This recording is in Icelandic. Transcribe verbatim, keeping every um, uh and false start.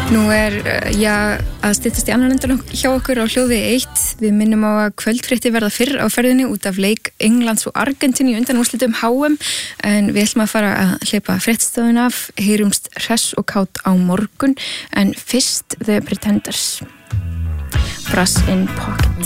Nú er, já, að styttast í annan endan hjá okkur á hljóði eitt. Við minnum á að kvöldfréttir verða fyrr á ferðinni út af leik Englands og Argentínu í undanúrslitum H M, en við ætlum að fara að hleypa fréttstofun af, heyrumst hress og kát á morgun, en fyrst The Pretenders, Brass in Pocket.